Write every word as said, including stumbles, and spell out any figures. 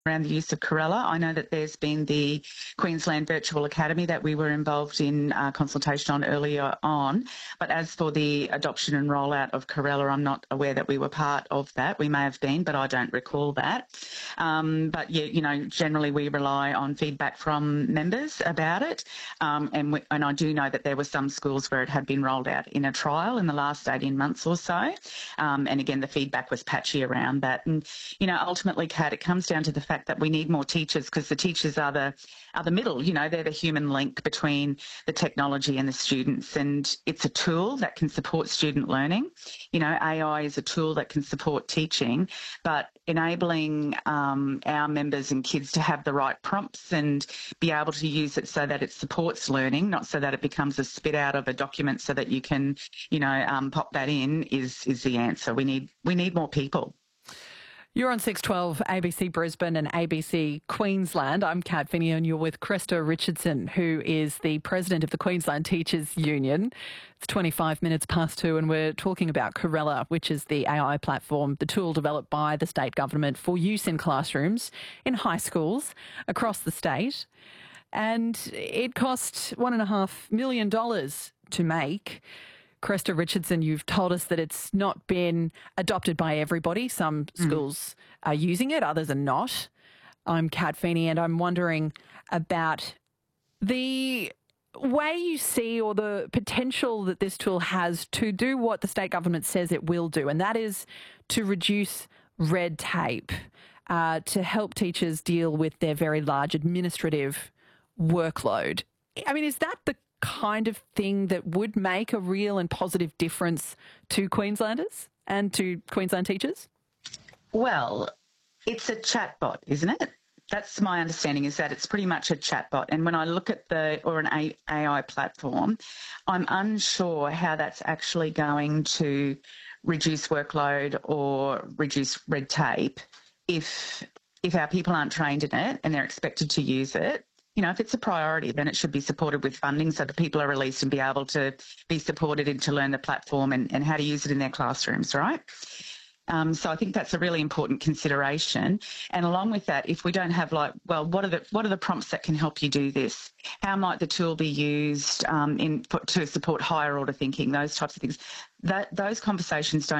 around the use of Corella. I know that there's been the Queensland Virtual Academy that we were involved in uh, consultation on earlier on. But as for the adoption and rollout of Corella, I'm not aware that we were part of that. We may have been, but I don't recall that. Um, but yeah, you know, generally we rely on feedback from members about it. Um, and, we, and I do know that there were some schools where it had been rolled out in a trial in the last eighteen months or so. Um, and again, the feedback was patchy around that. And, you know, ultimately, Kat, it comes down to the fact that we need more teachers, because the teachers are the are the middle, you know, they're the human link between the technology and the students. And it's a tool that can support student learning. You know, A I is a tool that can support teaching, but enabling um, our members and kids to have the right prompts and be able to use it so that it supports learning, not so that it becomes a spit out of a document so that you can, you know, um, pop that in is is the answer. We need we need more people. You're on six twelve A B C Brisbane and A B C Queensland. I'm Kat Finney and you're with Cresta Richardson, who is the president of the Queensland Teachers Union. It's twenty-five minutes past two and we're talking about Corella, which is the A I platform, the tool developed by the state government for use in classrooms in high schools across the state. And it cost one and a half million dollars to make. Cresta Richardson, you've told us that it's not been adopted by everybody. Some schools mm. are using it, others are not. I'm Kat Feeney and I'm wondering about the way you see or the potential that this tool has to do what the state government says it will do, and that is to reduce red tape, uh, to help teachers deal with their very large administrative workload. I mean, is that the kind of thing that would make a real and positive difference to Queenslanders and to Queensland teachers? Well, it's a chatbot, isn't it? That's my understanding, is that it's pretty much a chatbot. And when I look at the, or an A I platform, I'm unsure how that's actually going to reduce workload or reduce red tape if if our people aren't trained in it and they're expected to use it. You know, if it's a priority, then it should be supported with funding so that people are released and be able to be supported and to learn the platform and, and how to use it in their classrooms, right? Um, so I think that's a really important consideration. And along with that, if we don't have like, well, what are the what are the prompts that can help you do this? How might the tool be used um, in to support higher order thinking? Those types of things. That those conversations don't